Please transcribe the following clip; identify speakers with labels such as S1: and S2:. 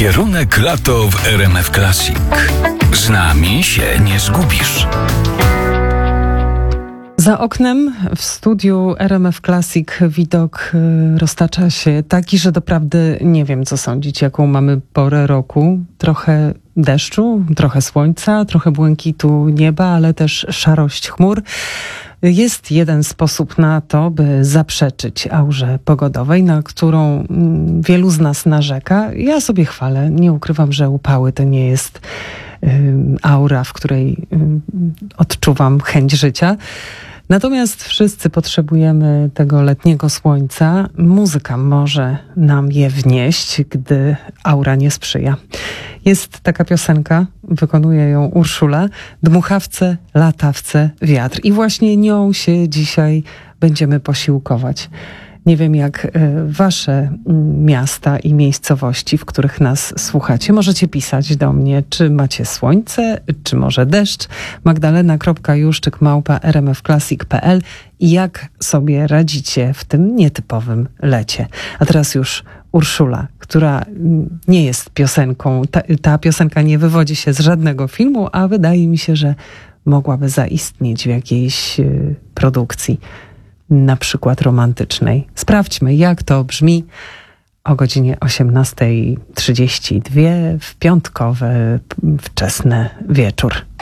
S1: Kierunek lato w RMF Classic. Z nami się nie zgubisz.
S2: Za oknem w studiu RMF Classic widok roztacza się taki, że doprawdy nie wiem, co sądzić, jaką mamy porę roku. Trochę deszczu, trochę słońca, trochę błękitu nieba, ale też szarość chmur. Jest jeden sposób na to, by zaprzeczyć aurze pogodowej, na którą wielu z nas narzeka. Ja sobie chwalę, nie ukrywam, że upały to nie jest aura, w której odczuwam chęć życia. Natomiast wszyscy potrzebujemy tego letniego słońca. Muzyka może nam je wnieść, gdy aura nie sprzyja. Jest taka piosenka, wykonuje ją Urszula, Dmuchawce, latawce, wiatr. I właśnie nią się dzisiaj będziemy posiłkować. Nie wiem, jak wasze miasta i miejscowości, w których nas słuchacie. Możecie pisać do mnie, czy macie słońce, czy może deszcz. magdalena.juszczyk@rmfclassic.pl i jak sobie radzicie w tym nietypowym lecie. A teraz już Urszula, która nie jest piosenką. Ta piosenka nie wywodzi się z żadnego filmu, a wydaje mi się, że mogłaby zaistnieć w jakiejś produkcji, na przykład romantycznej. Sprawdźmy, jak to brzmi o godzinie 18:32 w piątkowy wczesny wieczór.